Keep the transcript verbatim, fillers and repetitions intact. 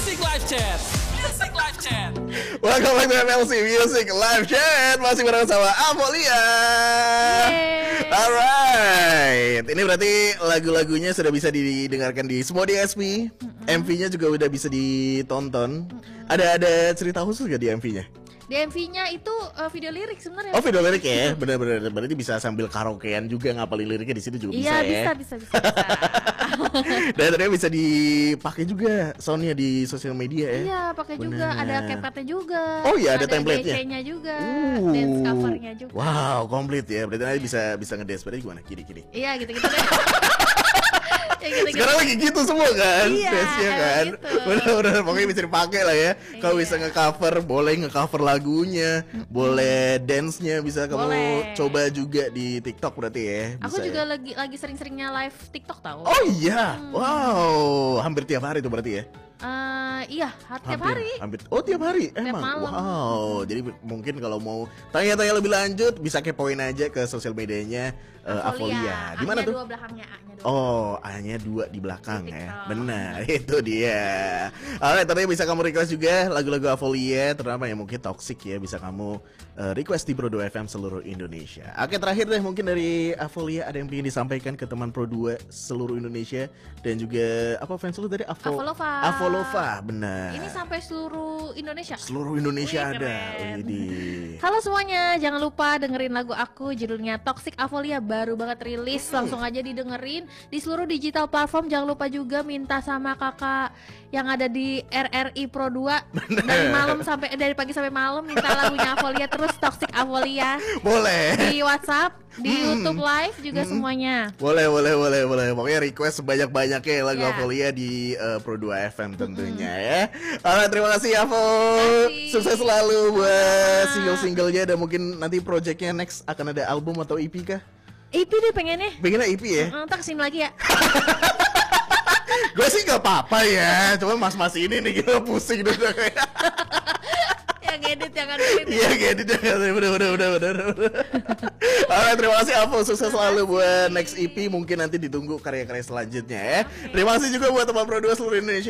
Music Live Chat. Music Live Chat. Welcome back to M L C Music Live Chat. Masih bareng sama Avolia. Alright. Ini berarti lagu-lagunya sudah bisa didengarkan di semua D S P. Mm-hmm. M V-nya juga udah bisa ditonton. Mm-hmm. Ada ada cerita khusus gak di M V-nya? Di M V-nya itu uh, video lirik sebenarnya. Oh, video lirik ya, benar-benar. Berarti bisa sambil karaokean juga, ngapalin liriknya di sini juga iya, bisa ya. Iya, bisa, bisa, bisa. bisa. Dan ternyata bisa dipakai juga soundnya di sosial media ya. Iya, pakai juga. Ada CapCut-nya juga. Oh iya, ada, ada template-nya. D C-nya juga, uh. dance cover-nya juga. Wow, komplit ya. Berarti nanti bisa bisa ngedance. Berarti gimana? Kiri-kiri. Iya, gitu-gitu deh. Ya, gitu, sekarang gitu. lagi gitu semua kan, iya, face-nya kan, gitu. bener-bener pokoknya bisa dipakai lah ya. Kalau iya. bisa nge-cover, boleh nge-cover lagunya, mm-hmm. boleh dance-nya bisa kamu boleh. coba juga di TikTok berarti ya. Bisa Aku juga ya? lagi lagi sering-seringnya live TikTok tahu. Oh iya, hmm. wow, hampir tiap hari tuh berarti ya. Uh, iya, tiap hampir, hari. Hampir. Oh tiap hari, tiap emang. Malam. Wow, jadi mungkin kalau mau tanya-tanya lebih lanjut bisa kepoin aja ke sosial medianya uh, Avolia. Di mana tuh? A-nya dua belakangnya, A-nya dua. Oh, A-nya dua di belakang di ya. Benar, itu dia. Alright, tadi bisa kamu request juga lagu-lagu Avolia, terutama yang mungkin toxic ya, bisa kamu uh, request di Pro dua F M seluruh Indonesia. Oke, terakhir deh mungkin dari Avolia ada yang ingin disampaikan ke teman Pro dua seluruh Indonesia dan juga apa fans lu tadi? Avo Avolova. Avolova, benar. Ini sampai seluruh Indonesia. Seluruh Indonesia Wih, ada. Widih. Halo semuanya, jangan lupa dengerin lagu aku judulnya Toxic Avolia, baru banget rilis. Langsung aja didengerin di seluruh digital platform. Jangan lupa juga minta sama kakak yang ada di R R I Pro dua dari malam sampai dari pagi sampai malam minta lagunya Avolia terus Toxic Avolia. Boleh. Di WhatsApp, di hmm. YouTube Live juga hmm. semuanya. Boleh, boleh, boleh, boleh. Pokoknya request sebanyak-banyaknya lagu yeah. Avolia di uh, Pro dua F M tentunya hmm. ya. Alright, terima kasih Avo. Sukses selalu buat single-singlenya dan mungkin nanti projectnya next akan ada album atau E P kah? E P deh pengennya. Pengennya E P ya? Ntar kesini lagi ya. Gue sih gak apa-apa ya, cuma mas-mas ini nih kita pusing dulu kayak. Yang edit, yang edit. Iya, edit, yang edit, bener, bener, bener, bener. Oke, terima kasih Avo, sukses selalu buat next E P, mungkin nanti ditunggu karya-karya selanjutnya ya. Terima kasih juga buat teman Pro dua seluruh Indonesia.